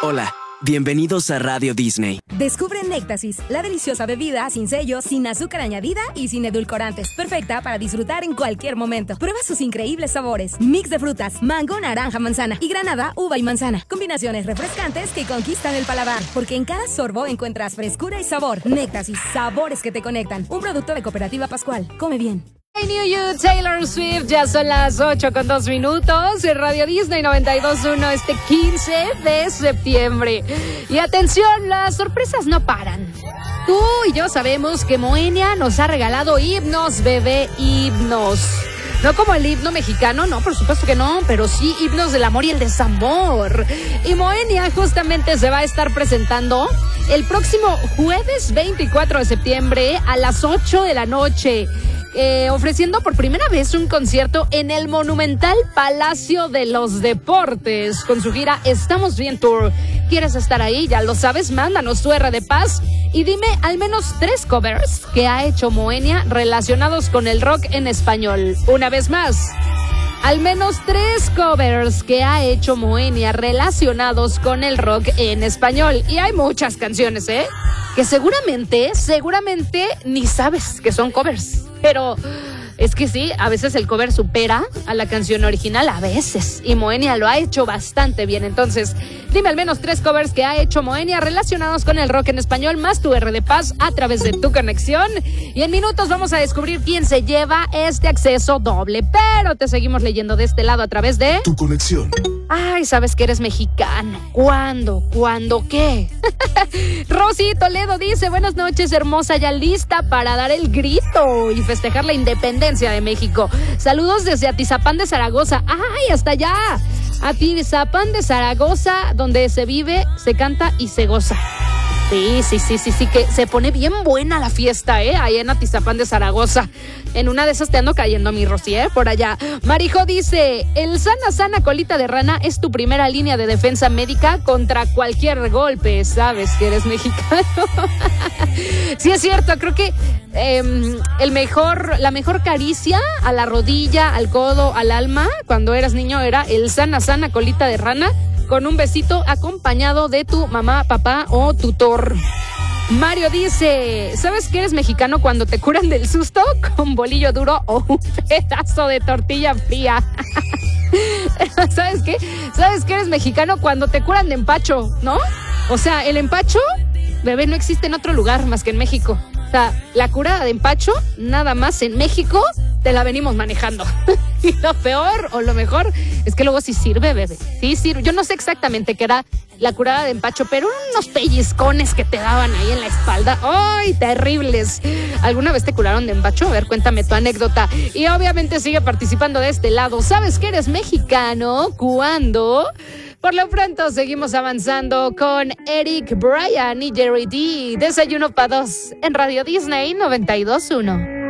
Hola, bienvenidos a Radio Disney. Descubre Néctasis, la deliciosa bebida sin sellos, sin azúcar añadida y sin edulcorantes. Perfecta para disfrutar en cualquier momento. Prueba sus increíbles sabores. Mix de frutas, mango, naranja, manzana y granada, uva y manzana. Combinaciones refrescantes que conquistan el paladar. Porque en cada sorbo encuentras frescura y sabor. Néctasis, sabores que te conectan. Un producto de Cooperativa Pascual. Come bien. I Knew You, Taylor Swift, ya son las 8:02 en Radio Disney 92.1 este 15 de septiembre. Y atención, las sorpresas no paran. Tú y yo sabemos que Moenia nos ha regalado himnos, bebé, himnos. No como el himno mexicano, no, por supuesto que no, pero sí himnos del amor y el desamor. Y Moenia justamente se va a estar presentando el próximo jueves 24 de septiembre a las 8 de la noche. Ofreciendo por primera vez un concierto en el monumental Palacio de los Deportes con su gira Estamos Bien Tour. ¿Quieres estar ahí? Ya lo sabes, mándanos tu R de paz y dime al menos 3 covers que ha hecho Moenia relacionados con el rock en español. Una vez más, al menos 3 covers que ha hecho Moenia relacionados con el rock en español. Y hay muchas canciones, que seguramente ni sabes que son covers. Pero es que sí, a veces el cover supera a la canción original, a veces. Y Moenia lo ha hecho bastante bien. Entonces, dime al menos 3 covers que ha hecho Moenia relacionados con el rock en español, más tu R de paz a través de tu conexión. Y en minutos vamos a descubrir quién se lleva este acceso doble. Pero te seguimos leyendo de este lado a través de tu conexión. Ay, sabes que eres mexicano. ¿Cuándo? ¿Qué? Rosy Toledo dice, buenas noches, hermosa, ya lista para dar el grito y festejar la independencia de México. Saludos desde Atizapán de Zaragoza. ¡Ay, hasta allá! Atizapán de Zaragoza, donde se vive, se canta y se goza. Sí, que se pone bien buena la fiesta, ahí en Atizapán de Zaragoza. En una de esas te ando cayendo, mi Rosy, por allá. Marijo dice, el sana colita de rana es tu primera línea de defensa médica contra cualquier golpe. Sabes que eres mexicano. Sí, es cierto, creo que la mejor caricia a la rodilla, al codo, al alma, cuando eras niño era el sana colita de rana, con un besito acompañado de tu mamá, papá o tutor. Mario dice, ¿sabes que eres mexicano cuando te curan del susto con bolillo duro o un pedazo de tortilla fría? ¿Sabes qué? ¿Sabes que eres mexicano cuando te curan de empacho, no? O sea, el empacho, bebé, no existe en otro lugar más que en México. O sea, la curada de empacho, nada más en México, te la venimos manejando. Y lo peor o lo mejor es que luego sí sirve, bebé. Sí sirve. Yo no sé exactamente qué era la curada de empacho, pero unos pellizcones que te daban ahí en la espalda. ¡Ay, terribles! ¿Alguna vez te curaron de empacho? A ver, cuéntame tu anécdota. Y obviamente sigue participando de este lado. ¿Sabes que eres mexicano? ¿Cuándo? Por lo pronto seguimos avanzando con Eric, Brian y Jerry D. Desayuno para 2 en Radio Disney 92.1.